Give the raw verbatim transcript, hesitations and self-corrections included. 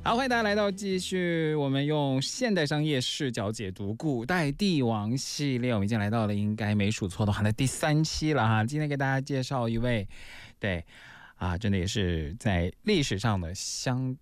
好，欢迎大家来到继续我们用现代商业视角解读古代帝王系列，我们已经来到了应该没数错的话的第三期了哈。今天给大家介绍一位，对啊，真的也是在历史上的相